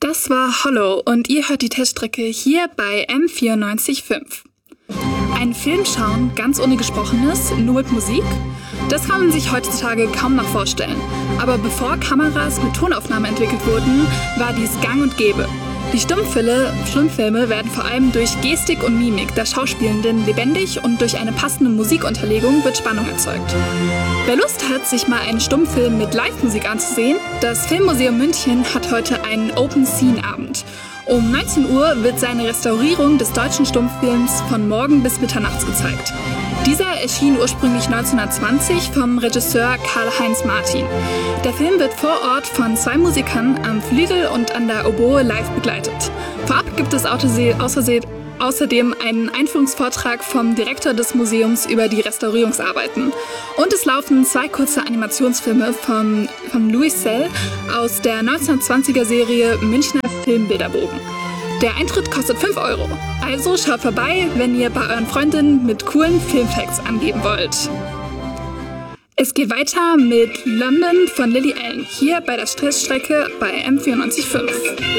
Das war Hollow und ihr hört die Teststrecke hier bei M94.5. Einen Film schauen, ganz ohne Gesprochenes, nur mit Musik? Das kann man sich heutzutage kaum noch vorstellen. Aber bevor Kameras mit Tonaufnahme entwickelt wurden, war dies gang und gäbe. Die Stummfilme werden vor allem durch Gestik und Mimik der Schauspielenden lebendig und durch eine passende Musikunterlegung wird Spannung erzeugt. Wer Lust hat, sich mal einen Stummfilm mit Live-Musik anzusehen, das Filmmuseum München hat heute einen Open-Scene-Abend. Um 19 Uhr wird seine Restaurierung des deutschen Stummfilms von morgen bis mitternachts gezeigt. Dieser erschien ursprünglich 1920 vom Regisseur Karl-Heinz Martin. Der Film wird vor Ort von 2 Musikern am Flügel und an der Oboe live begleitet. Vorab gibt es außerdem einen Einführungsvortrag vom Direktor des Museums über die Restaurierungsarbeiten. Und es laufen 2 kurze Animationsfilme von Louis Sell aus der 1920er-Serie Münchner Filmbilderbogen. Der Eintritt kostet 5 €. Also schaut vorbei, wenn ihr bei euren Freundinnen mit coolen Filmfacts angeben wollt. Es geht weiter mit London von Lily Allen, hier bei der Teststrecke bei M94.5.